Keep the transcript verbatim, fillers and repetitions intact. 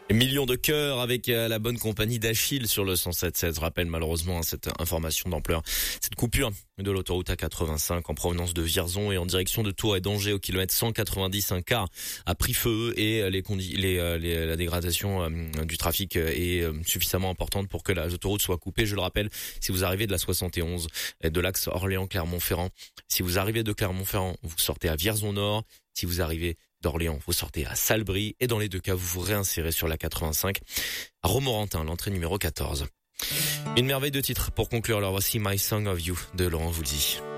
Millions de cœurs avec la bonne compagnie d'Achille sur le cent sept seize. Je rappelle malheureusement cette information d'ampleur. Cette coupure de l'autoroute A quatre-vingt-cinq en provenance de Vierzon et en direction de Tours et d'Angers au kilomètre cent quatre-vingt-dix, un car a pris feu et les, condi- les, les la dégradation euh, du trafic est euh, suffisamment importante pour que l'autoroute soit coupée. Je le rappelle, si vous arrivez de la soixante et onze, de l'axe Orléans-Clermont-Ferrand, si vous arrivez de Clermont-Ferrand, vous sortez à Vierzon-Nord. Si vous arrivez d'Orléans, vous sortez à Salbris et dans les deux cas, vous vous réinsérez sur la quatre-vingt-cinq à Romorantin, l'entrée numéro quatorze. Une merveille de titre pour conclure. Alors voici My Song of You de Laurent Voulzy.